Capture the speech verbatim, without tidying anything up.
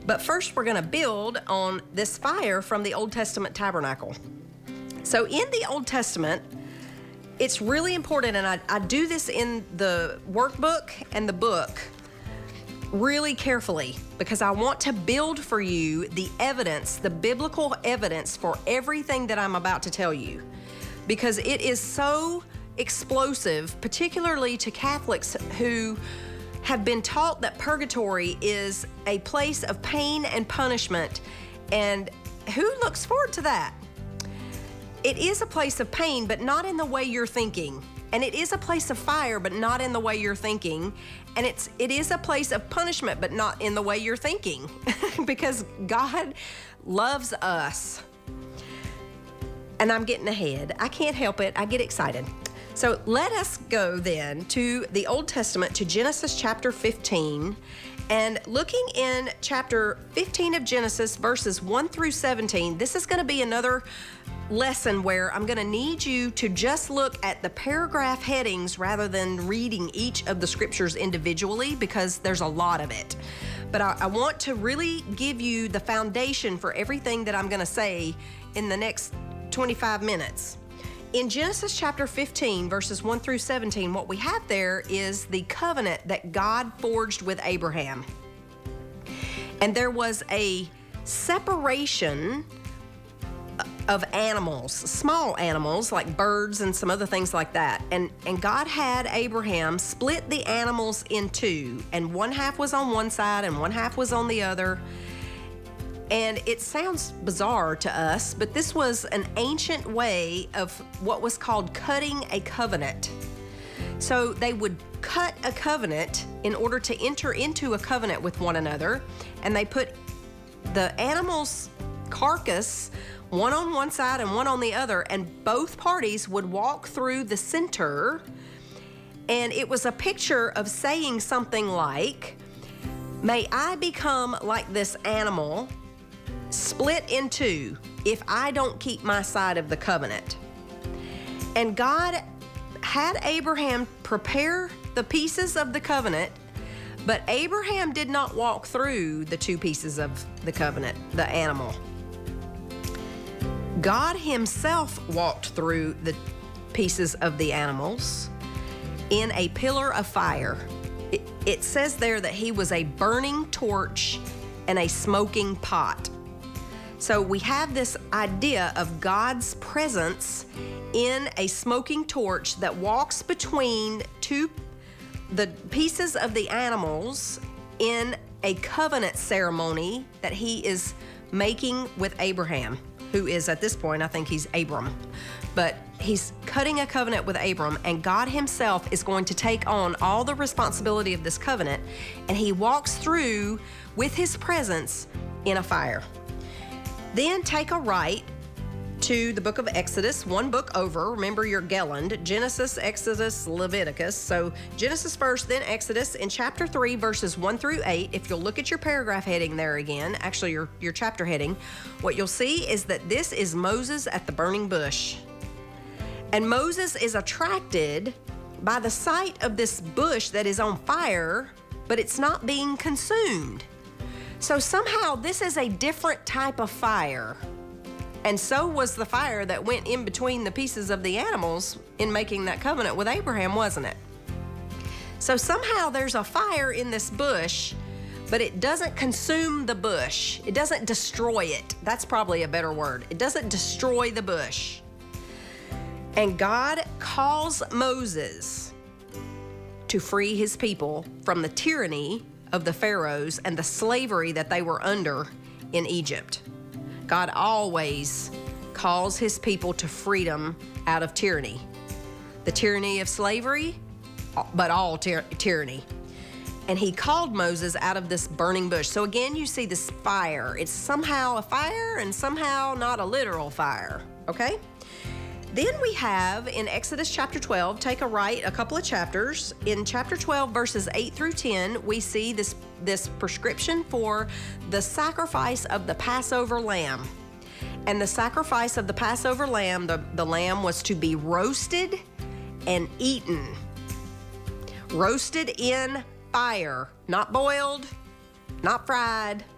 But first, we're going to build on this fire from the Old Testament tabernacle. So in the Old Testament, it's really important, and I, I do this in the workbook and the book really carefully, because I want to build for you the evidence, the biblical evidence for everything that I'm about to tell you, because it is so explosive, particularly to Catholics who have been taught that purgatory is a place of pain and punishment. And who looks forward to that? It is a place of pain, but not in the way you're thinking. And it is a place of fire, but not in the way you're thinking. And it's it is a place of punishment, but not in the way you're thinking. Because God loves us. And I'm getting ahead. I can't help it. I get excited. So let us go then to the Old Testament, to Genesis chapter fifteen. And looking in chapter fifteen of Genesis, verses one through seventeen, this is going to be another lesson where I'm going to need you to just look at the paragraph headings rather than reading each of the scriptures individually, because there's a lot of it. But I, I want to really give you the foundation for everything that I'm going to say in the next twenty-five minutes. In Genesis chapter fifteen, verses one through seventeen, what we have there is the covenant that God forged with Abraham. And there was a separation of animals, small animals like birds and some other things like that. And, and God had Abraham split the animals in two, and one half was on one side and one half was on the other. And it sounds bizarre to us, but this was an ancient way of what was called cutting a covenant. So they would cut a covenant in order to enter into a covenant with one another, and they put the animal's carcass one on one side and one on the other, and both parties would walk through the center, and it was a picture of saying something like, "May I become like this animal, split in two, if I don't keep my side of the covenant." And God had Abraham prepare the pieces of the covenant, but Abraham did not walk through the two pieces of the covenant, the animal. God himself walked through the pieces of the animals in a pillar of fire. It, it says there that he was a burning torch and a smoking pot. So we have this idea of God's presence in a smoking torch that walks between two, the pieces of the animals in a covenant ceremony that he is making with Abraham, who is at this point, I think he's Abram. But he's cutting a covenant with Abram, and God himself is going to take on all the responsibility of this covenant, and he walks through with his presence in a fire. Then take a right to the book of Exodus, one book over. Remember your Gelland, Genesis, Exodus, Leviticus. So Genesis first, then Exodus. In chapter three, verses one through eight, if you'll look at your paragraph heading there again, actually your, your chapter heading, what you'll see is that this is Moses at the burning bush. And Moses is attracted by the sight of this bush that is on fire, but it's not being consumed. So somehow this is a different type of fire. And so was the fire that went in between the pieces of the animals in making that covenant with Abraham, wasn't it? So somehow there's a fire in this bush, but it doesn't consume the bush. It doesn't destroy it. That's probably a better word. It doesn't destroy the bush. And God calls Moses to free his people from the tyranny of the pharaohs and the slavery that they were under in Egypt. God always calls his people to freedom out of tyranny. The tyranny of slavery, but all ty- tyranny. And he called Moses out of this burning bush. So again, you see this fire. It's somehow a fire and somehow not a literal fire, okay? Then we have in Exodus chapter twelve, take a right a couple of chapters. In chapter twelve, verses eight through ten, we see this, this prescription for the sacrifice of the Passover lamb. And the sacrifice of the Passover lamb, the, the lamb was to be roasted and eaten. Roasted in fire, not boiled, not fried,